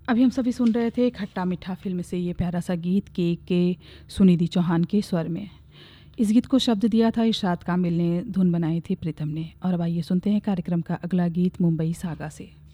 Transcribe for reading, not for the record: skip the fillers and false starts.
अभी हम सभी सुन रहे थे खट्टा मीठा फ़िल्म से ये प्यारा सा गीत के सुनिधि चौहान के स्वर में। इस गीत को शब्द दिया था इरशाद कामिल ने, धुन बनाई थी प्रीतम ने। और अब आइए सुनते हैं कार्यक्रम का अगला गीत मुंबई सागा से।